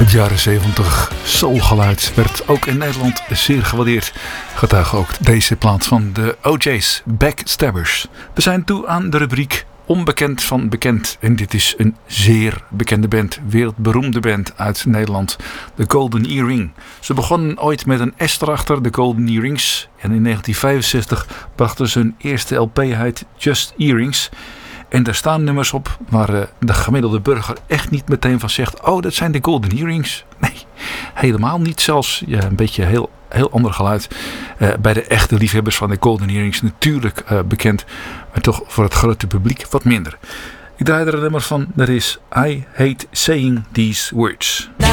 Het jaren 70 soulgeluid werd ook in Nederland zeer gewaardeerd. Getuige ook deze plaat van de OJ's, Backstabbers. We zijn toe aan de rubriek Onbekend van Bekend. En dit is een zeer bekende band, wereldberoemde band uit Nederland. De Golden Earring. Ze begonnen ooit met een S erachter, de Golden Earrings. En in 1965 brachten ze hun eerste LP uit, Just Earrings. En daar staan nummers op waar de gemiddelde burger echt niet meteen van zegt: oh, dat zijn de Golden Earrings. Nee, helemaal niet. Zelfs een beetje heel ander geluid. Bij de echte liefhebbers van de Golden Earrings natuurlijk bekend. Maar toch voor het grote publiek wat minder. Ik draai er een nummer van. Dat is I Hate Saying These Words.